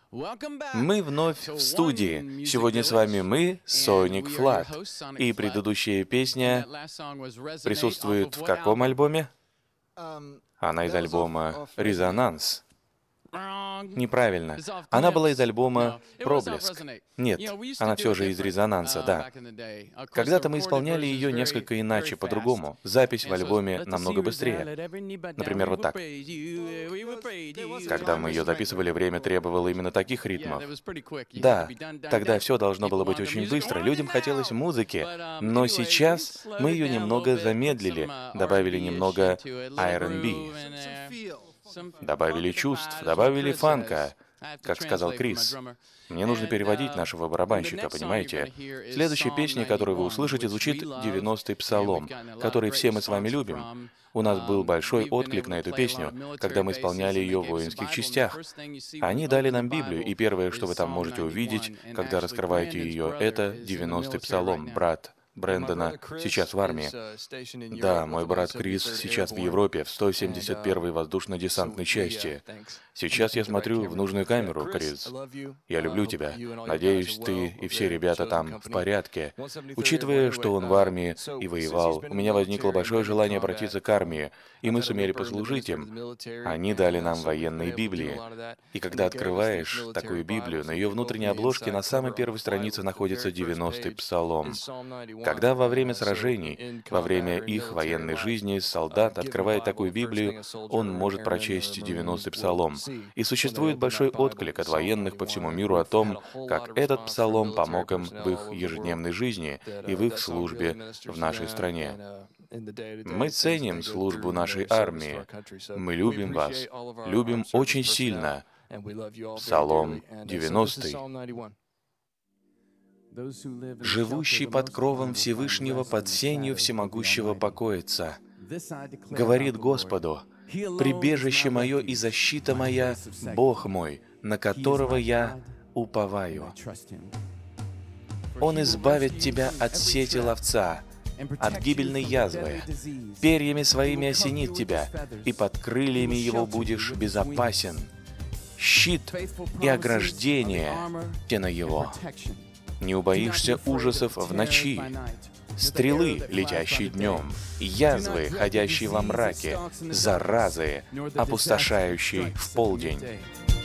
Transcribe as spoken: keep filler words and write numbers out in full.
Мы вновь в студии. Сегодня с вами мы, Sonic Flood. И предыдущая песня присутствует в каком альбоме? Она из альбома «Резонанс». Неправильно. Она была из альбома «Проблеск». Нет, она все же из «Резонанса», да. Когда-то мы исполняли ее несколько иначе, по-другому. Запись в альбоме намного быстрее. Например, вот так. Когда мы ее записывали, время требовало именно таких ритмов. Да, тогда все должно было быть очень быстро, людям хотелось музыки. Но сейчас мы ее немного замедлили, добавили немного ар энд би. Добавили чувств, добавили фанка, как сказал Крис. Мне нужно переводить нашего барабанщика, понимаете? Следующая песня, которую вы услышите, звучит девяностый псалом, который все мы с вами любим. У нас был большой отклик на эту песню, когда мы исполняли ее в воинских частях. Они дали нам Библию, и первое, что вы там можете увидеть, когда раскрываете ее, это девяностый псалом, брат Брэндона сейчас в армии. Да, мой брат Крис сейчас в Европе, в сто семьдесят первой воздушно-десантной части. Сейчас я смотрю в нужную камеру, Крис. Я люблю тебя. Надеюсь, ты и все ребята там в порядке. Учитывая, что он в армии и воевал, у меня возникло большое желание обратиться к армии, и мы сумели послужить им. Они дали нам военные Библии. И когда открываешь такую Библию, на ее внутренней обложке на самой первой странице находится девяностый псалом. Когда во время сражений, во время их военной жизни, солдат открывает такую Библию, он может прочесть девяностый псалом. И существует большой отклик от военных по всему миру о том, как этот псалом помог им в их ежедневной жизни и в их службе в нашей стране. Мы ценим службу нашей армии. Мы любим вас. Любим очень сильно. Псалом девяностый. «Живущий под кровом Всевышнего, под сенью всемогущего покоится. Говорит Господу: прибежище мое и защита моя, Бог мой, на которого я уповаю. Он избавит тебя от сети ловца, от гибельной язвы. Перьями своими осенит тебя, и под крыльями его будешь безопасен. Щит и ограждение те на его. Не убоишься ужасов в ночи, стрелы, летящие днем, язвы, ходящие во мраке, заразы, опустошающие в полдень.